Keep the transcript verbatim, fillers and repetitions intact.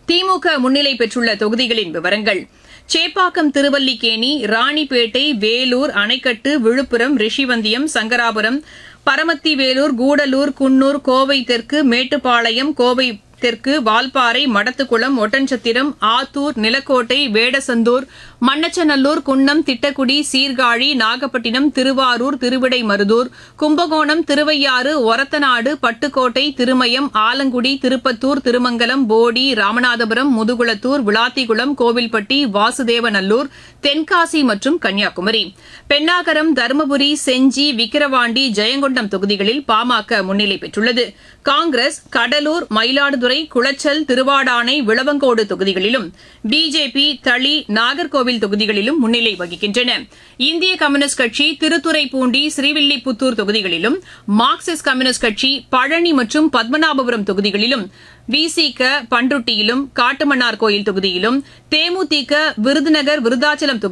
திமுக முன்னிலை பெற்றுள்ள தொகுதிகளின் விவரங்கள்: சேப்பாக்கம், திருவல்லிக்கேணி, ராணிப்பேட்டை, வேலூர், அணைக்கட்டு, விழுப்புரம், ரிஷிவந்தியம், சங்கராபுரம், பரமத்திவேலூர், கூடலூர், குன்னூர், கோவை தெற்கு, மேட்டுப்பாளையம், கோவை தெற்கு, வால்பாறை, மடத்துக்குளம், ஒட்டன்சத்திரம், ஆத்தூர், நிலக்கோட்டை, வேடசந்தூர், மண்ணச்சநல்லூர், குன்னம், திட்டக்குடி, சீர்காழி, நாகப்பட்டினம், திருவாரூர், திருவிடைமருதூர், கும்பகோணம், திருவையாறு, ஒரத்தநாடு, பட்டுக்கோட்டை, திருமயம், ஆலங்குடி, திருப்பத்தூர், திருமங்கலம், போடி, ராமநாதபுரம், முதுகுளத்தூர், விளாத்திகுளம், கோவில்பட்டி, வாசுதேவநல்லூர், தென்காசி மற்றும் கன்னியாகுமரி. பென்னாகரம், தருமபுரி, செஞ்சி, விக்கிரவாண்டி, ஜெயங்கொண்டம் தொகுதிகளில் பாமக முன்னிலை பெற்றுள்ளது. காங்கிரஸ் கடலூர், மயிலாடுதுறை, குளச்சல், திருவாடானை, விளவங்கோடு தொகுதிகளிலும், பிஜேபி தளி, நாகர்கோவில் தொகுதிகளிலும் முன்னிலை வகிக்கின்றன. இந்திய கம்யூனிஸ்ட் கட்சி திருத்துறைப்பூண்டி, ஸ்ரீவில்லிபுத்தூர் தொகுதிகளிலும், மார்க்சிஸ்ட் கம்யூனிஸ்ட் கட்சி பழனி மற்றும் பத்மநாபபுரம் தொகுதிகளிலும், விசிக பண்ருட்டியிலும், காட்டுமன்னார்கோயில் தொகுதியிலும், தேமுதிக விருதுநகர், விருதாச்சலம்